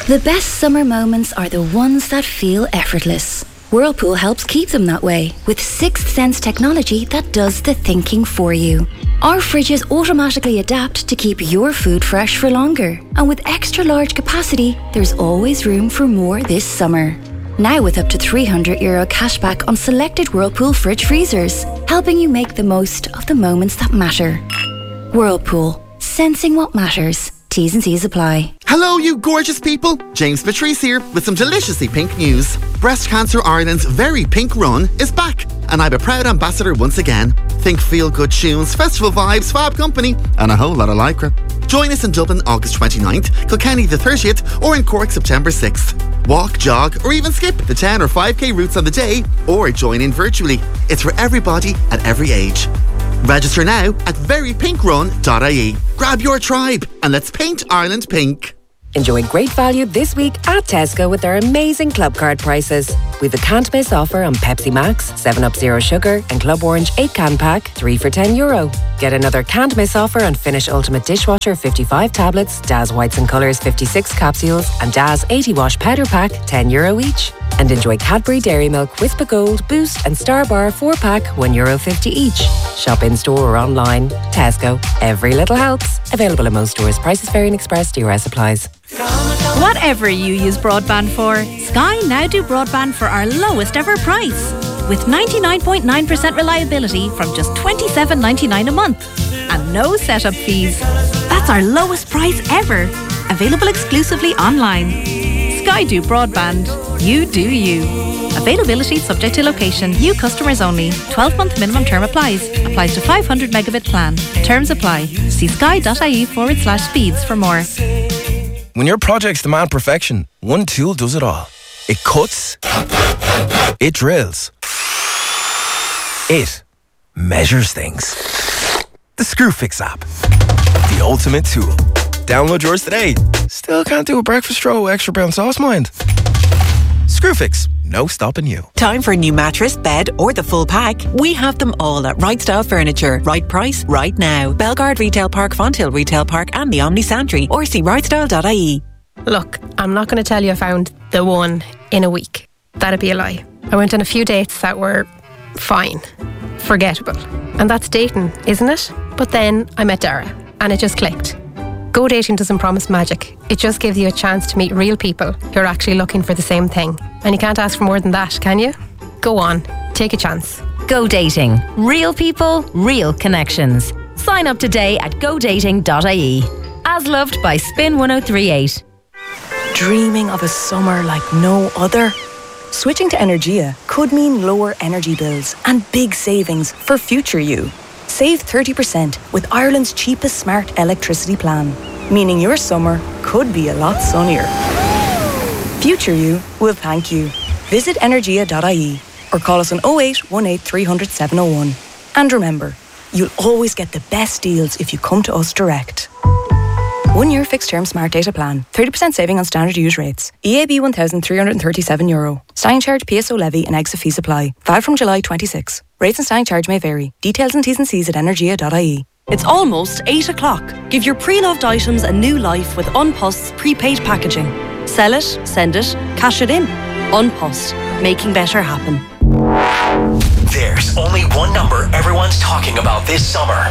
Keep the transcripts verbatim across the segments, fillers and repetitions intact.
The best summer moments are the ones that feel effortless. Whirlpool helps keep them that way with sixth sense technology that does the thinking for you. Our fridges automatically adapt to keep your food fresh for longer. And with extra large capacity, there's always room for more this summer. Now with up to three hundred euro cashback on selected Whirlpool fridge freezers, helping you make the most of the moments that matter. Whirlpool, sensing what matters. T's and C's apply. Hello, you gorgeous people. James Patrice here with some deliciously pink news. Breast Cancer Ireland's Very Pink Run is back, and I'm a proud ambassador once again. Think feel-good tunes, festival vibes, fab company, and a whole lot of lycra. Join us in Dublin August twenty-ninth, Kilkenny the thirtieth, or in Cork September sixth. Walk, jog, or even skip the ten or five k routes on the day, or join in virtually. It's for everybody at every age. Register now at very pink run dot I E. Grab your tribe and let's paint Ireland pink. Enjoy great value this week at Tesco with their amazing Club Card prices. We've a can't miss offer on Pepsi Max, seven up Zero Sugar and Club Orange eight can pack, three for ten euro. Get another can't miss offer on Finish Ultimate Dishwasher fifty-five tablets, Daz Whites and Colours fifty-six capsules and Daz eighty wash powder pack, ten euro each. And enjoy Cadbury Dairy Milk, Wispa Gold, Boost and Star Bar four pack, one euro fifty each. Shop in store or online. Tesco. Every little helps. Available in most stores. Prices vary and express D R S applies. Whatever you use broadband for, Sky now do broadband for our lowest ever price. With ninety-nine point nine percent reliability from just twenty-seven ninety-nine a month. And no setup fees. That's our lowest price ever. Available exclusively online. Sky do broadband. You do you. Availability subject to location. New customers only. twelve month minimum term applies. Applies to five hundred megabit plan. Terms apply. See sky.ie forward slash speeds for more. When your projects demand perfection, one tool does it all. It cuts. It drills. It measures things. The Screwfix app. The ultimate tool. Download yours today. Still can't do a breakfast roll with extra brown sauce, mind? Screwfix. No stopping you. Time for a new mattress, bed or the full pack? We have them all at Right Style Furniture. Right price, right now. Belgard Retail Park, Fonthill Retail Park and the Omni Santry, or see right style dot I E. Look, I'm not going to tell you I found the one in a week. That'd be a lie. I went on a few dates that were fine, forgettable. And that's dating, isn't it? But then I met Dara and it just clicked. Go dating doesn't promise magic. It just gives you a chance to meet real people who are actually looking for the same thing. And you can't ask for more than that, can you? Go on, take a chance. Go dating. Real people, real connections. Sign up today at go dating dot I E. As loved by Spin one oh three point eight. Dreaming of a summer like no other? Switching to Energia could mean lower energy bills and big savings for future you. Save thirty percent with Ireland's cheapest smart electricity plan, meaning your summer could be a lot sunnier. Future you will thank you. Visit energia dot I E or call us on oh eight one eight three hundred seven oh one. And remember, you'll always get the best deals if you come to us direct. One year fixed term smart data plan. thirty percent saving on standard use rates. E A B one thousand three hundred thirty-seven euro. Standing charge, P S O levy and exit fees apply. Valid from July twenty-sixth. Rates and standing charge may vary. Details and T's and C's at energia dot I E. It's almost eight o'clock. Give your pre-loved items a new life with Unpost's prepaid packaging. Sell it, send it, cash it in. Unpost. Making better happen. There's only one number everyone's talking about this summer.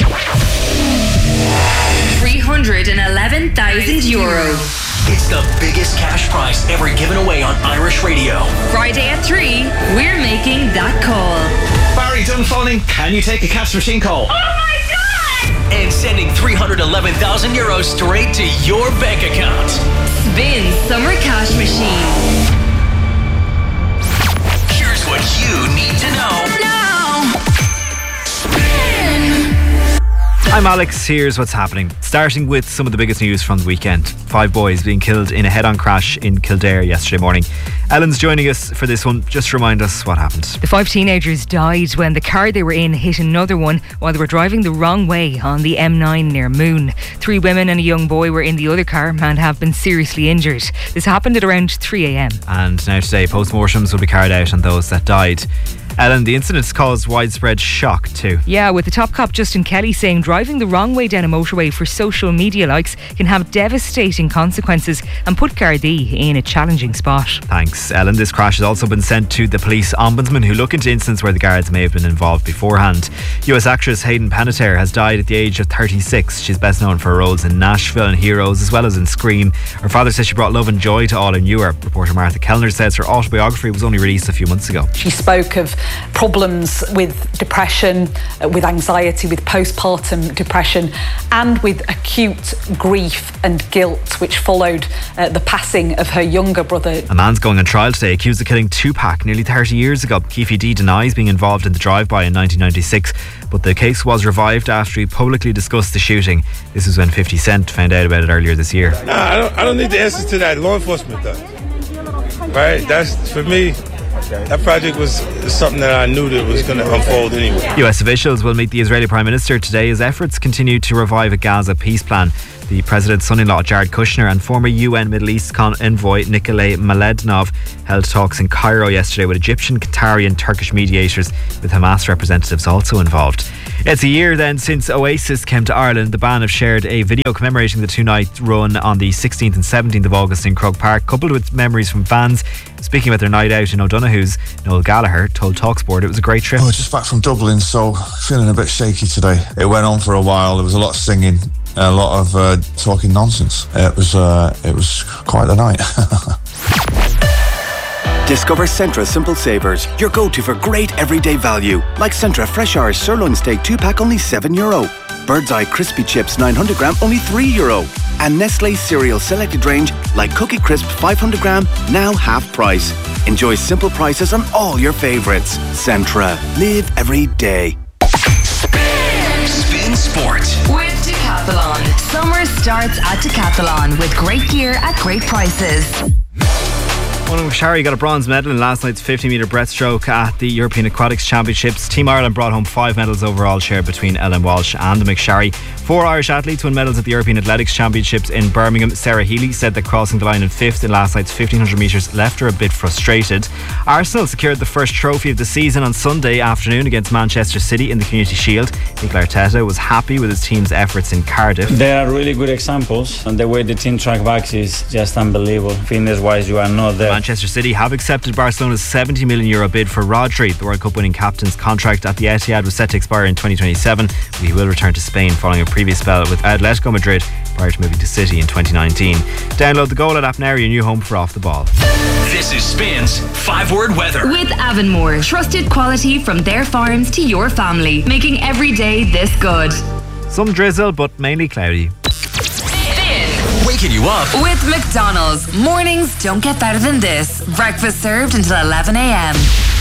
three hundred eleven thousand euro. It's the biggest cash prize ever given away on Irish radio. Friday at three, we're making that call. Barry Dunfalling, can you take a cash machine call? Oh my God! And sending three hundred eleven thousand euros straight to your bank account. Spin Summer Cash Machine. Here's what you need to know. Now! Spin! I'm Alex, here's what's happening. Starting with some of the biggest news from the weekend. Five boys being killed in a head-on crash in Kildare yesterday morning. Ellen's joining us for this one. Just remind us what happened. The five teenagers died when the car they were in hit another one while they were driving the wrong way on the M nine near Moon. Three women and a young boy were in the other car and have been seriously injured. This happened at around three a.m. And now today, post-mortems will be carried out on those that died. Ellen, the incident caused widespread shock too. Yeah, with the top cop Justin Kelly saying driving the wrong way down a motorway for social media likes can have devastating consequences and put Gardaí in a challenging spot. Thanks, Ellen. This crash has also been sent to the police ombudsman, who look into incidents where the guards may have been involved beforehand. U S actress Hayden Panettiere has died at the age of thirty-six. She's best known for her roles in Nashville and Heroes, as well as in Scream. Her father says she brought love and joy to all who knew her. Reporter Martha Kellner says her autobiography was only released a few months ago. She spoke of problems with depression, uh, with anxiety, with postpartum depression, and with acute grief and guilt, which followed uh, the passing of her younger brother. A man's going on trial today accused of killing Tupac nearly thirty years ago. Keefe D denies being involved in the drive-by in nineteen ninety-six, but the case was revived after he publicly discussed the shooting. This is when fifty Cent found out about it earlier this year. Nah, I don't, I don't need the answers to that. Law enforcement does. Right? That's, for me, that project was something that I knew that was going to unfold anyway. U S officials will meet the Israeli Prime Minister today as efforts continue to revive a Gaza peace plan. The President's son-in-law Jared Kushner and former U N Middle East envoy Nikolay Mladenov held talks in Cairo yesterday with Egyptian, Qatari and Turkish mediators, with Hamas representatives also involved. It's a year then since Oasis came to Ireland. The band have shared a video commemorating the two-night run on the sixteenth and seventeenth of August in Croke Park, coupled with memories from fans. Speaking about their night out in O'Donoghue's, Noel Gallagher told TalkSport it was a great trip. Oh, just back from Dublin, so feeling a bit shaky today. It went on for a while. There was a lot of singing, a lot of uh, talking nonsense. It was uh, it was quite the night. Discover Centra Simple Savers, your go-to for great everyday value. Like Centra Fresh Irish Sirloin Steak two pack, only seven euro. Bird's Eye Crispy Chips nine hundred gram, only three euro. And Nestle Cereal Selected Range, like Cookie Crisp five hundred gram, now half price. Enjoy simple prices on all your favourites. Centra. Live every day. Spin Sport with Decathlon. Summer starts at Decathlon with great gear at great prices. One of McSharry got a bronze medal in last night's fifty metre breaststroke at the European Aquatics Championships. Team Ireland brought home five medals overall, shared between Ellen Walsh and McSharry. Four Irish athletes won medals at the European Athletics Championships in Birmingham. Sarah Healy said that crossing the line in fifth in last night's fifteen hundred metres left her a bit frustrated. Arsenal secured the first trophy of the season on Sunday afternoon against Manchester City in the Community Shield. Mikel Arteta was happy with his team's efforts in Cardiff. They are really good examples, and the way the team track back is just unbelievable. Fitness wise, you are not there. Manchester City have accepted Barcelona's seventy million euro bid for Rodri. The World Cup winning captain's contract at the Etihad was set to expire in twenty twenty-seven, but he will return to Spain following a previous spell with Atletico Madrid prior to moving to City in twenty nineteen. Download the Goal at app now, your new home for Off the Ball. This is Spin's five-word weather. With Avonmore, trusted quality from their farms to your family, making every day this good. Some drizzle, but mainly cloudy. Waking you up with McDonald's. Mornings don't get better than this. Breakfast served until eleven a.m.